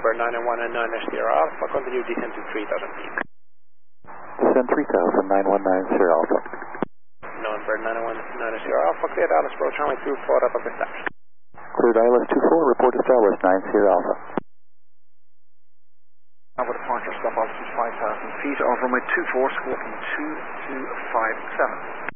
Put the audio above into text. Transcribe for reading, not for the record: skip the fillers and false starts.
Bird 991 and 9 Sierra Alpha, continue descent to 3000 feet. Descend 3000, 919 Sierra Alpha. Bird 991 9 Sierra Alpha, cleared Alice Pro, runway 24, up established. Cleared ILS 24, report established 9 Sierra Alpha. Alpha departure, stop altitude 5,000 feet, over runway 24, squawking 2257.